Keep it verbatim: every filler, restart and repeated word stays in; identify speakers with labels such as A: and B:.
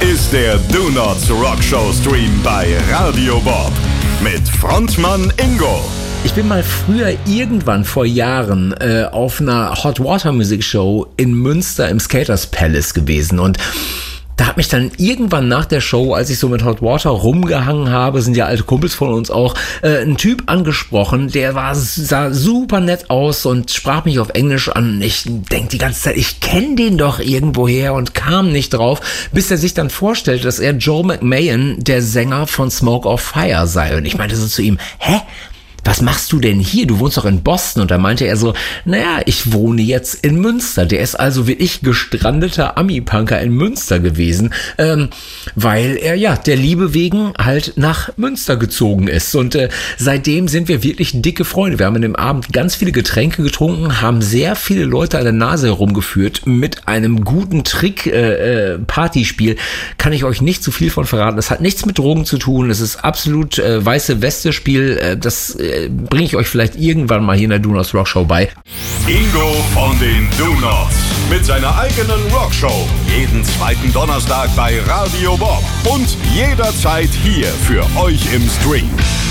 A: ist der Do Nots Rockshow Stream bei Radio Bob mit Frontmann Ingo.
B: Ich bin mal früher irgendwann vor Jahren äh, auf einer Hot Water Music Show in Münster im Skaters Palace gewesen und da hat mich dann irgendwann nach der Show, als ich so mit Hot Water rumgehangen habe, sind ja alte Kumpels von uns auch, äh, ein Typ angesprochen, der war, sah super nett aus und sprach mich auf Englisch an. Ich denk die ganze Zeit, ich kenne den doch irgendwoher und kam nicht drauf, bis er sich dann vorstellte, dass er Joe McMahon, der Sänger von Smoke on Fire sei. Und ich meinte so zu ihm, hä? Was machst du denn hier? Du wohnst doch in Boston. Und da meinte er so, naja, ich wohne jetzt in Münster. Der ist also wie ich gestrandeter Ami-Punker in Münster gewesen, ähm, weil er ja der Liebe wegen halt nach Münster gezogen ist. Und äh, seitdem sind wir wirklich dicke Freunde. Wir haben an dem Abend ganz viele Getränke getrunken, haben sehr viele Leute an der Nase herumgeführt mit einem guten Trick, äh, äh, Partyspiel. Kann ich euch nicht zu viel von verraten. Das hat nichts mit Drogen zu tun. Es ist absolut äh, weiße Weste-Spiel. Äh, das äh, bringe ich euch vielleicht irgendwann mal hier in der Do Nots Rockshow bei.
A: Ingo von den Do Nots mit seiner eigenen Rockshow. Jeden zweiten Donnerstag bei Radio Bob und jederzeit hier für euch im Stream.